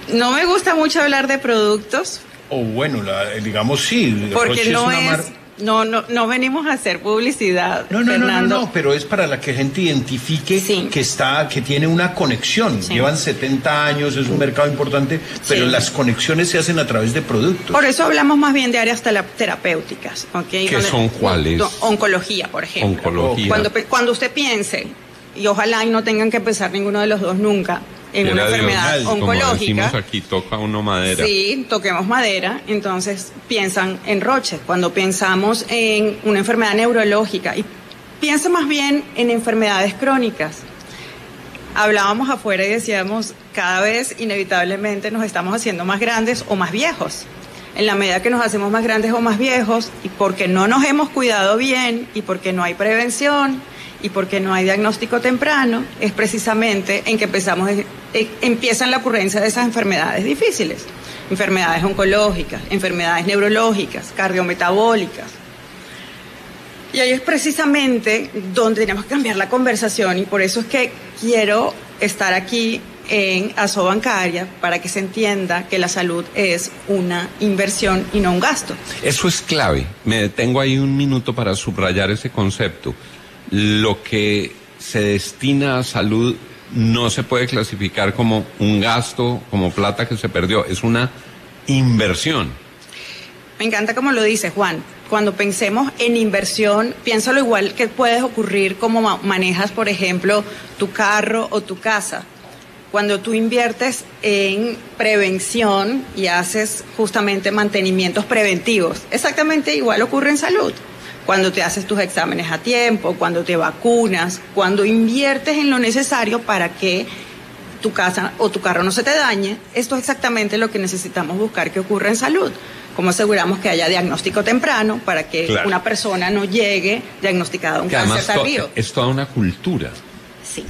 No me gusta mucho hablar de productos. O bueno, digamos sí. Porque no venimos a hacer publicidad, Fernando. No, pero es para la que gente identifique que tiene una conexión. Sí. Llevan 70 años, es un mercado importante, pero las conexiones se hacen a través de productos. Por eso hablamos más bien de áreas terapéuticas, ¿okay? ¿Qué son cuáles? Oncología, por ejemplo. Oncología. Cuando usted piense, y ojalá y no tengan que pensar ninguno de los dos nunca, en una enfermedad oncológica. Como decimos aquí, toca uno madera. Sí, toquemos madera. Entonces piensan en Roche. Cuando pensamos en una enfermedad neurológica, y piensa más bien en enfermedades crónicas. Hablábamos afuera y decíamos, cada vez inevitablemente nos estamos haciendo más grandes o más viejos. En la medida que nos hacemos más grandes o más viejos, y porque no nos hemos cuidado bien, y porque no hay prevención, y porque no hay diagnóstico temprano, es precisamente en que empiezan la ocurrencia de esas enfermedades difíciles. Enfermedades oncológicas, enfermedades neurológicas, cardiometabólicas. Y ahí es precisamente donde tenemos que cambiar la conversación, y por eso es que quiero estar aquí en Asobancaria, para que se entienda que la salud es una inversión y no un gasto. Eso es clave. Me detengo ahí un minuto para subrayar ese concepto. Lo que se destina a salud no se puede clasificar como un gasto, como plata que se perdió, es una inversión. Me encanta como lo dice Juan. Cuando pensemos en inversión, piénsalo igual que puedes ocurrir como manejas, por ejemplo, tu carro o tu casa. Cuando tú inviertes en prevención y haces justamente mantenimientos preventivos, exactamente igual ocurre en salud. Cuando te haces tus exámenes a tiempo, cuando te vacunas, cuando inviertes en lo necesario para que tu casa o tu carro no se te dañe, esto es exactamente lo que necesitamos buscar que ocurra en salud. ¿Cómo aseguramos que haya diagnóstico temprano para que una persona no llegue diagnosticada de un cáncer tardío? Es toda una cultura. Sí.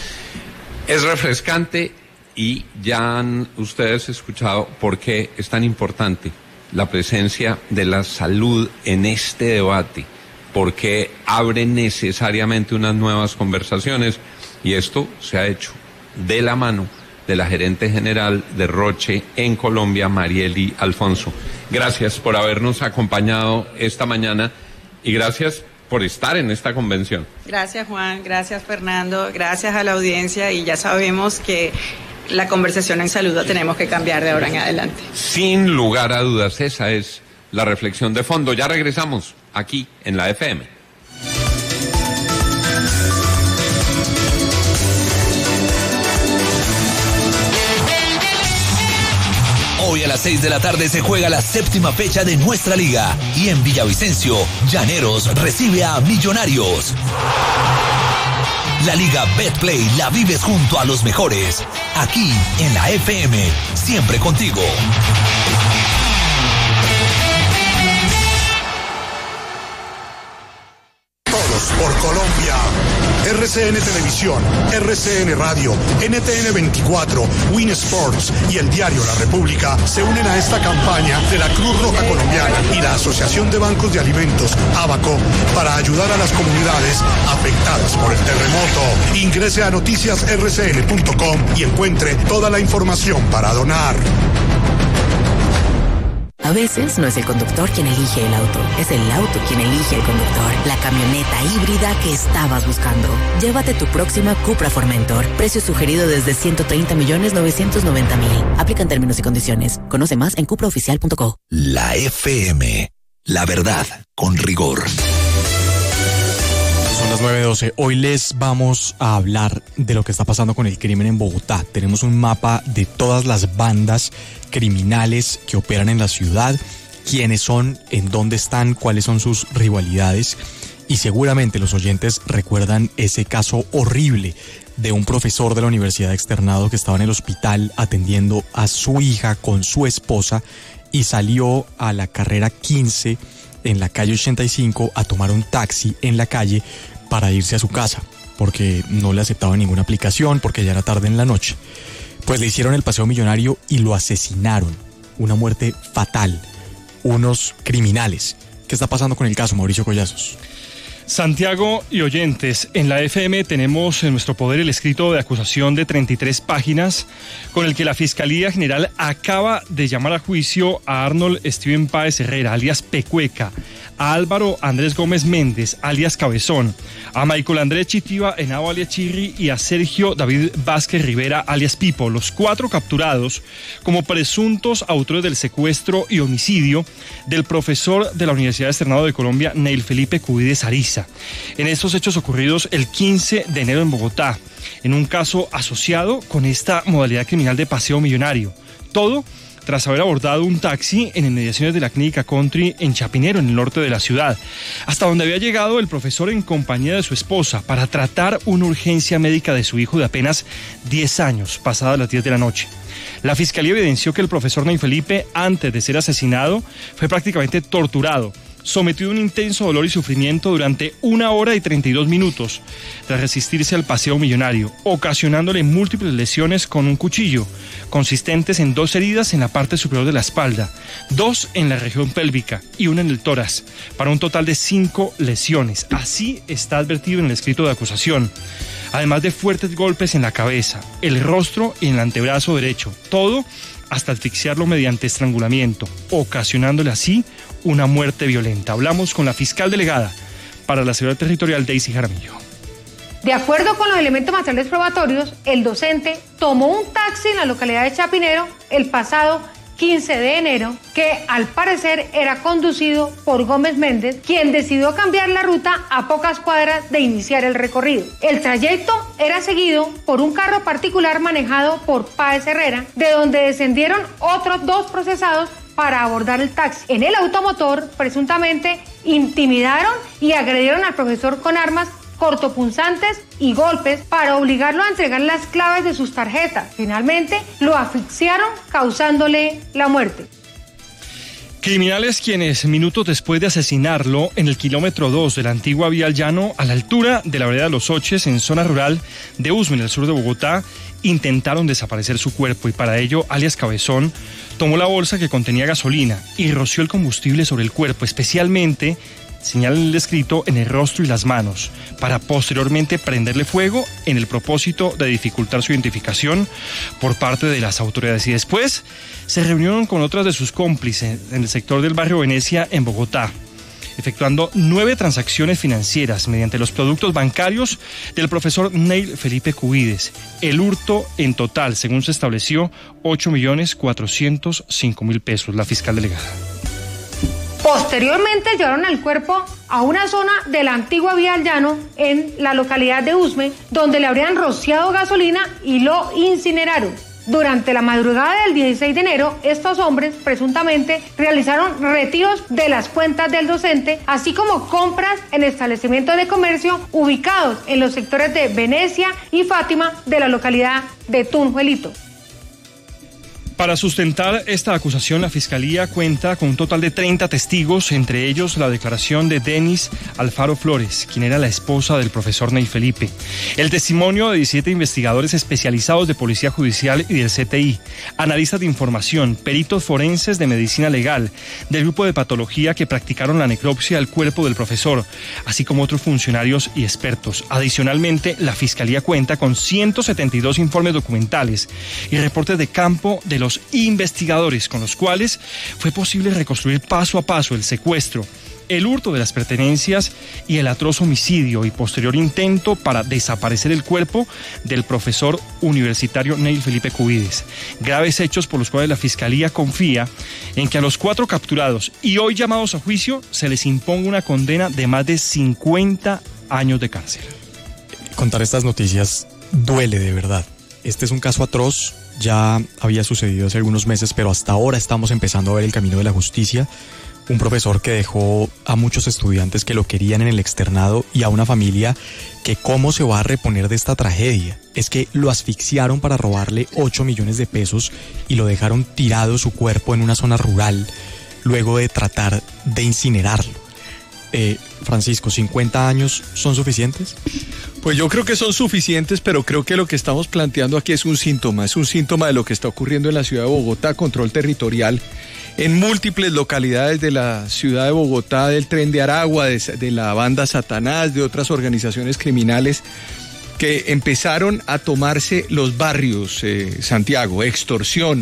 Es refrescante, y ya han ustedes escuchado por qué es tan importante la presencia de la salud en este debate, porque abre necesariamente unas nuevas conversaciones, y esto se ha hecho de la mano de la gerente general de Roche en Colombia, Marieli Alfonso. Gracias por habernos acompañado esta mañana y gracias por estar en esta convención. Gracias, Juan, gracias, Fernando, gracias a la audiencia, y ya sabemos que la conversación en salud la tenemos que cambiar de ahora en adelante. Sin lugar a dudas, esa es la reflexión de fondo. Ya regresamos aquí en la FM. Hoy a las 6 de la tarde se juega la 7ª fecha de nuestra liga, y en Villavicencio, Llaneros recibe a Millonarios. La Liga Betplay la vives junto a los mejores, aquí en la FM, siempre contigo. Todos por Colombia. RCN Televisión, RCN Radio, NTN 24, Win Sports y el diario La República se unen a esta campaña de la Cruz Roja Colombiana y la Asociación de Bancos de Alimentos, ABACO, para ayudar a las comunidades afectadas por el terremoto. Ingrese a noticiasrcn.com y encuentre toda la información para donar. A veces no es el conductor quien elige el auto, es el auto quien elige el conductor. La camioneta híbrida que estabas buscando. Llévate tu próxima Cupra Formentor. Precio sugerido desde 130.990.000. Aplican términos y condiciones. Conoce más en cupraoficial.co. La FM. La verdad con rigor. Son las 9:12. Hoy les vamos a hablar de lo que está pasando con el crimen en Bogotá. Tenemos un mapa de todas las bandas criminales que operan en la ciudad, quiénes son, en dónde están, cuáles son sus rivalidades. Y seguramente los oyentes recuerdan ese caso horrible de un profesor de la universidad externado que estaba en el hospital atendiendo a su hija con su esposa y salió a la carrera 15 en la calle 85 a tomar un taxi en la calle para irse a su casa, porque no le aceptaba ninguna aplicación, porque ya era tarde en la noche. Pues le hicieron el paseo millonario y lo asesinaron. Una muerte fatal. Unos criminales. ¿Qué está pasando con el caso, Mauricio Collazos? Santiago y oyentes, en la FM tenemos en nuestro poder el escrito de acusación de 33 páginas con el que la Fiscalía General acaba de llamar a juicio a Arnold Steven Páez Herrera, alias Pecueca, a Álvaro Andrés Gómez Méndez, alias Cabezón, a Michael Andrés Chitiva Henao, alias Chirri, y a Sergio David Vázquez Rivera, alias Pipo, los 4 capturados como presuntos autores del secuestro y homicidio del profesor de la Universidad Externado de Colombia, Neil Felipe Cubides Ariza, en estos hechos ocurridos el 15 de enero en Bogotá, en un caso asociado con esta modalidad criminal de paseo millonario. Todo tras haber abordado un taxi en inmediaciones de la Clínica Country en Chapinero, en el norte de la ciudad, hasta donde había llegado el profesor en compañía de su esposa para tratar una urgencia médica de su hijo de apenas 10 años, pasadas las 10 de la noche. La Fiscalía evidenció que el profesor Neil Felipe, antes de ser asesinado, fue prácticamente torturado, sometido a un intenso dolor y sufrimiento durante 1 hora y 32 minutos, tras resistirse al paseo millonario, ocasionándole múltiples lesiones con un cuchillo, consistentes en 2 heridas en la parte superior de la espalda, 2 en la región pélvica y 1 en el tórax, para un total de 5 lesiones. Así está advertido en el escrito de acusación. Además de fuertes golpes en la cabeza, el rostro y en el antebrazo derecho, todo hasta asfixiarlo mediante estrangulamiento, ocasionándole así una muerte violenta. Hablamos con la fiscal delegada para la Seguridad Territorial, Daisy Jaramillo. De acuerdo con los elementos materiales probatorios, el docente tomó un taxi en la localidad de Chapinero el pasado 15 de enero, que al parecer era conducido por Gómez Méndez, quien decidió cambiar la ruta a pocas cuadras de iniciar el recorrido. El trayecto era seguido por un carro particular manejado por Páez Herrera, de donde descendieron otros 2 procesados para abordar el taxi. En el automotor, presuntamente, intimidaron y agredieron al profesor con armas cortopunzantes y golpes para obligarlo a entregar las claves de sus tarjetas. Finalmente, lo asfixiaron, causándole la muerte. Criminales quienes, minutos después de asesinarlo en el kilómetro 2 de la antigua vía al llano, a la altura de la vereda de Los Oches, en zona rural de Usme, en el sur de Bogotá, intentaron desaparecer su cuerpo, y para ello, alias Cabezón, tomó la bolsa que contenía gasolina y roció el combustible sobre el cuerpo, especialmente, señala el escrito, en el rostro y las manos, para posteriormente prenderle fuego en el propósito de dificultar su identificación por parte de las autoridades. Y después se reunieron con otras de sus cómplices en el sector del barrio Venecia, en Bogotá, efectuando 9 transacciones financieras mediante los productos bancarios del profesor Neil Felipe Cubides. El hurto en total, según se estableció, 8.405.000 pesos. La fiscal delegada. Posteriormente llevaron el cuerpo a una zona de la antigua vía al llano en la localidad de Usme, donde le habrían rociado gasolina y lo incineraron. Durante la madrugada del 16 de enero, estos hombres presuntamente realizaron retiros de las cuentas del docente, así como compras en establecimientos de comercio ubicados en los sectores de Venecia y Fátima de la localidad de Tunjuelito. Para sustentar esta acusación, la Fiscalía cuenta con un total de 30 testigos, entre ellos la declaración de Denis Alfaro Flores, quien era la esposa del profesor Neil Felipe, el testimonio de 17 investigadores especializados de Policía Judicial y del CTI, analistas de información, peritos forenses de medicina legal, del grupo de patología que practicaron la necropsia del cuerpo del profesor, así como otros funcionarios y expertos. Adicionalmente, la Fiscalía cuenta con 172 informes documentales y reportes de campo de los investigadores, con los cuales fue posible reconstruir paso a paso el secuestro, el hurto de las pertenencias y el atroz homicidio y posterior intento para desaparecer el cuerpo del profesor universitario Neil Felipe Cubides. Graves hechos por los cuales la Fiscalía confía en que a los 4 capturados y hoy llamados a juicio se les imponga una condena de más de 50 años de cárcel. Contar estas noticias duele de verdad. Este es un caso atroz. Ya había sucedido hace algunos meses, pero hasta ahora estamos empezando a ver el camino de la justicia. Un profesor que dejó a muchos estudiantes que lo querían en el externado y a una familia que cómo se va a reponer de esta tragedia. Es que lo asfixiaron para robarle 8 millones de pesos y lo dejaron tirado su cuerpo en una zona rural luego de tratar de incinerarlo. Francisco, ¿50 años son suficientes? Pues yo creo que son suficientes, pero creo que lo que estamos planteando aquí es un síntoma de lo que está ocurriendo en la ciudad de Bogotá, control territorial en múltiples localidades de la ciudad de Bogotá, del Tren de Aragua, de la banda Satanás, de otras organizaciones criminales que empezaron a tomarse los barrios, Santiago, extorsión,